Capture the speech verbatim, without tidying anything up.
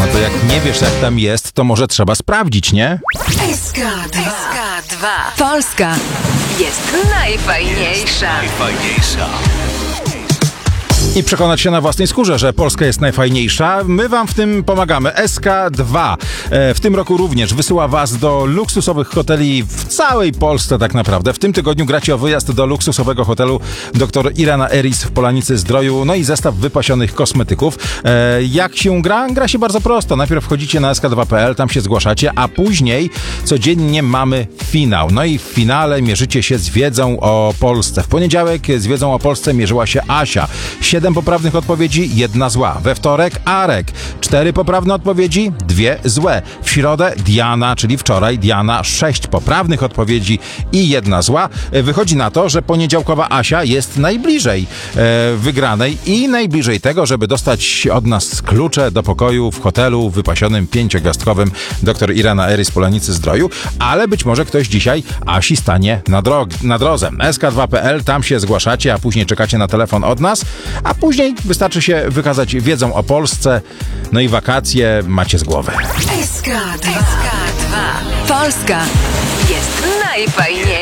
No to jak nie wiesz, jak tam jest, to może trzeba sprawdzić, nie? S K dwa. Polska jest najfajniejsza. Najfajniejsza. I przekonać się na własnej skórze, że Polska jest najfajniejsza. My wam w tym pomagamy. S K dwa w tym roku również wysyła was do luksusowych hoteli w całej Polsce tak naprawdę. W tym tygodniu gracie o wyjazd do luksusowego hotelu dr Irena Eris w Polanicy Zdroju, no i zestaw wypasionych kosmetyków. Jak się gra? Gra się bardzo prosto. Najpierw wchodzicie na S K dwa kropka P L, tam się zgłaszacie, a później codziennie mamy finał. No i w finale mierzycie się z wiedzą o Polsce. W poniedziałek z wiedzą o Polsce mierzyła się Asia. Siedem poprawnych odpowiedzi, jedna zła. We wtorek Arek. Cztery poprawne odpowiedzi, dwie złe. W środę Diana, czyli wczoraj Diana, sześć poprawnych odpowiedzi i jedna zła. Wychodzi na to, że poniedziałkowa Asia jest najbliżej e, wygranej i najbliżej tego, żeby dostać od nas klucze do pokoju w hotelu wypasionym pięciogwiazdkowym dr Irena Eris Polanicy Zdroju, ale być może ktoś dzisiaj Asi stanie na, drog- na drodze. S K dwa kropka P L, tam się zgłaszacie, a później czekacie na telefon od nas, a później wystarczy się wykazać wiedzą o Polsce, no i wakacje macie z głowy. S K dwa. Polska jest najfajniejsza.